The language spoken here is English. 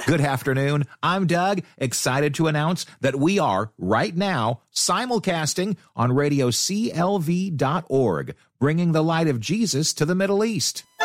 Good afternoon. I'm Doug, excited to announce that we are, right now, simulcasting on radio CLV.org, bringing the light of Jesus to the Middle East.